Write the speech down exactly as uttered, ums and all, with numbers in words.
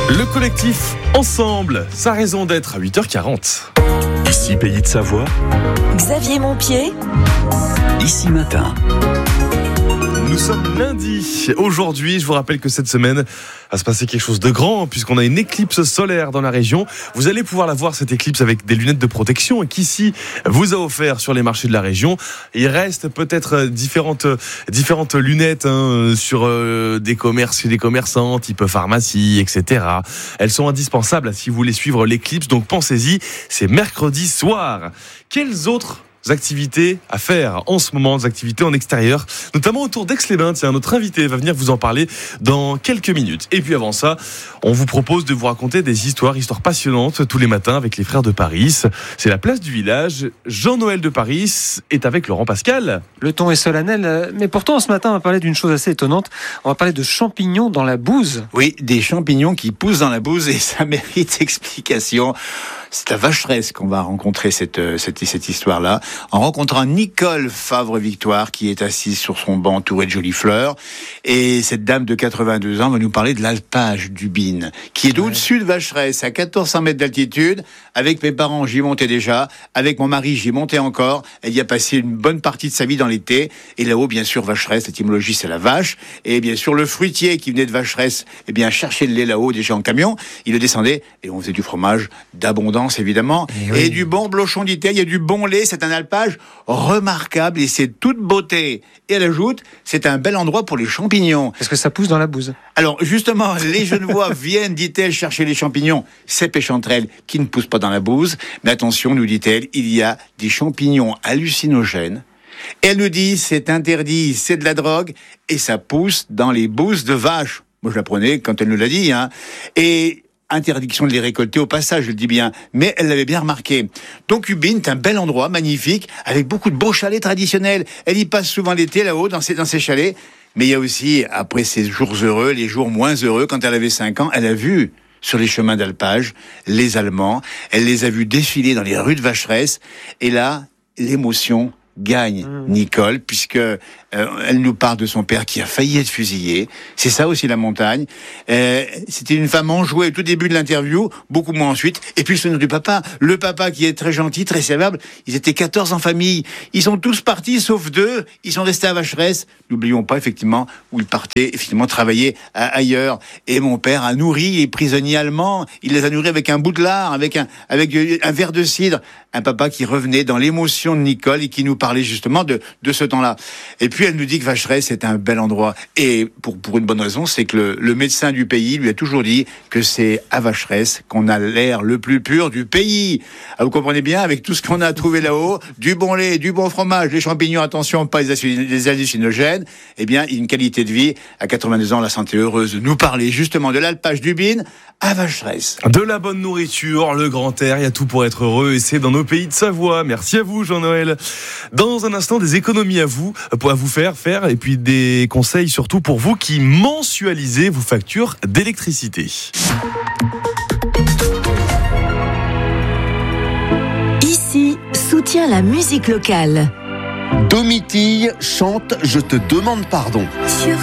Le collectif Ensemble, sa raison d'être à huit heures quarante. Ici Pays de Savoie. Xavier Montpied. Ici Matin. Nous sommes lundi. Aujourd'hui, je vous rappelle que cette semaine va se passer quelque chose de grand puisqu'on a une éclipse solaire dans la région. Vous allez pouvoir la voir, cette éclipse, avec des lunettes de protection qu'ici vous a offert sur les marchés de la région. Il reste peut-être différentes, différentes lunettes hein, sur euh, des commerces et des commerçants, type pharmacie, et cetera. Elles sont indispensables si vous voulez suivre l'éclipse, donc pensez-y, c'est mercredi soir. Quelles autres activités à faire en ce moment, des activités en extérieur, notamment autour d'Aix-les-Bains. Tiens, notre invité va venir vous en parler dans quelques minutes. Et puis avant ça, on vous propose de vous raconter des histoires, histoires passionnantes tous les matins avec les frères de Paris. C'est la place du village. Jean-Noël de Paris est avec Laurent Pascal. Le ton est solennel, mais pourtant ce matin on va parler d'une chose assez étonnante. On va parler de champignons dans la bouse. Oui, des champignons qui poussent dans la bouse et ça mérite explication. C'est à Vacheresse qu'on va rencontrer cette, cette, cette histoire-là, en rencontrant Nicole Favre-Victoire, qui est assise sur son banc entourée de jolies fleurs. Et cette dame de quatre-vingt-deux ans va nous parler de l'alpage du Bin, qui est ouais. au-dessus de Vacheresse, à quatorze cents mètres d'altitude. Avec mes parents, j'y montais déjà. Avec mon mari, j'y montais encore. Elle y a passé une bonne partie de sa vie dans l'été. Et là-haut, bien sûr, Vacheresse, l'étymologie, c'est la vache. Et bien sûr, le fruitier qui venait de Vacheresse, eh bien, cherchait le lait là-haut, déjà en camion. Il le descendait et on faisait du fromage d'abondance, évidemment, et, oui. et du bon blochon d'Italie, il y a du bon lait, c'est un alpage remarquable et c'est toute beauté. Et elle ajoute, c'est un bel endroit pour les champignons. Est-ce que ça pousse dans la bouse? Alors justement, les Genevois viennent, dit-elle, chercher les champignons, ces péchanterelles qui ne poussent pas dans la bouse. Mais attention, nous dit-elle, il y a des champignons hallucinogènes. Et elle nous dit, c'est interdit, c'est de la drogue, et ça pousse dans les bouses de vaches. Moi je l'apprenais quand elle nous l'a dit, hein. Et interdiction de les récolter au passage, je le dis bien, mais elle l'avait bien remarqué. Donc Ubin est un bel endroit, magnifique, avec beaucoup de beaux chalets traditionnels. Elle y passe souvent l'été là-haut, dans ses, dans ses chalets. Mais il y a aussi, après ces jours heureux, les jours moins heureux. Quand elle avait cinq ans, elle a vu sur les chemins d'alpage les Allemands. Elle les a vus défiler dans les rues de Vacheresse. Et là, l'émotion gagne mmh. Nicole, puisque euh, elle nous parle de son père qui a failli être fusillé. C'est ça aussi la montagne. Euh, c'était une femme enjouée au tout début de l'interview, beaucoup moins ensuite. Et puis le souvenir du papa, le papa qui est très gentil, très serviable. Ils étaient quatorze en famille. Ils sont tous partis sauf deux. Ils sont restés à Vacheresse. N'oublions pas effectivement où ils partaient effectivement travailler à, ailleurs. Et mon père a nourri les prisonniers allemands. Il les a nourris avec un bout de lard, avec un avec un verre de cidre. Un papa qui revenait dans l'émotion de Nicole et qui nous parlait justement de, de ce temps-là. Et puis elle nous dit que Vacheresse est un bel endroit. Et pour, pour une bonne raison, c'est que le, le médecin du pays lui a toujours dit que c'est à Vacheresse qu'on a l'air le plus pur du pays. Ah, vous comprenez bien, avec tout ce qu'on a trouvé là-haut, du bon lait, du bon fromage, les champignons, attention, pas les hallucinogènes, eh bien, une qualité de vie. À quatre-vingt-deux ans, la santé heureuse de nous parler justement de l'alpage du Bin à Vacheresse. De la bonne nourriture, le grand air, il y a tout pour être heureux et c'est dans nos pays de Savoie. Merci à vous, Jean-Noël. Dans un instant, des économies à vous, pour à vous faire faire, et puis des conseils surtout pour vous qui mensualisez vos factures d'électricité. Ici, soutient la musique locale. Domitille chante Je te demande pardon. Sur